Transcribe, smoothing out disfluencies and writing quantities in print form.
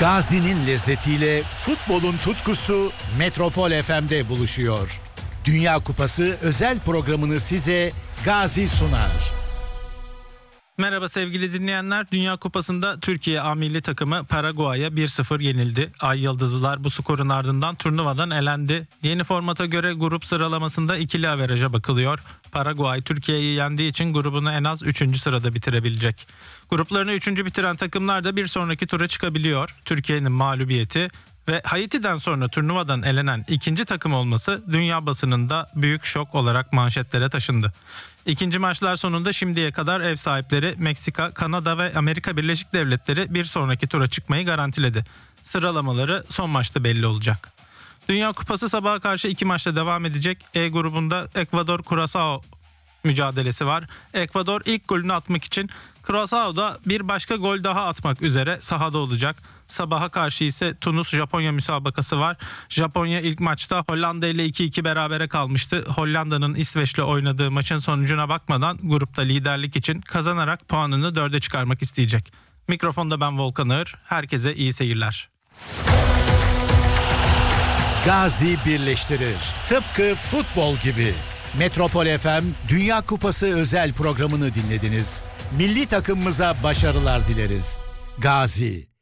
Gazi'nin lezzetiyle futbolun tutkusu Metropol FM'de buluşuyor. Dünya Kupası özel programını size Gazi sunar. Merhaba sevgili dinleyenler. Dünya Kupası'nda Türkiye A milli takımı Paraguay'a 1-0 yenildi. Ay Yıldızlılar bu skorun ardından turnuvadan elendi. Yeni formata göre grup sıralamasında ikili averaja bakılıyor. Paraguay Türkiye'yi yendiği için grubunu en az 3. sırada bitirebilecek. Gruplarını 3. bitiren takımlar da bir sonraki tura çıkabiliyor. Türkiye'nin mağlubiyeti ve Haiti'den sonra turnuvadan elenen ikinci takım olması dünya basınında büyük şok olarak manşetlere taşındı. İkinci maçlar sonunda şimdiye kadar ev sahipleri Meksika, Kanada ve Amerika Birleşik Devletleri bir sonraki tura çıkmayı garantiledi. Sıralamaları son maçta belli olacak. Dünya Kupası sabaha karşı 2 maçta devam edecek. E grubunda Ekvador-Curaçao mücadelesi var. Ekvador ilk golünü atmak için, Curaçao'da bir başka gol daha atmak üzere sahada olacak. Sabaha karşı ise Tunus-Japonya müsabakası var. Japonya ilk maçta Hollanda ile 2-2 berabere kalmıştı. Hollanda'nın İsveç'le oynadığı maçın sonucuna bakmadan grupta liderlik için kazanarak puanını 4'e çıkarmak isteyecek. Mikrofonda ben Volkan Ağır. Herkese iyi seyirler. Gazi birleştirir. Tıpkı futbol gibi. Metropol FM Dünya Kupası özel programını dinlediniz. Milli takımımıza başarılar dileriz. Gazi.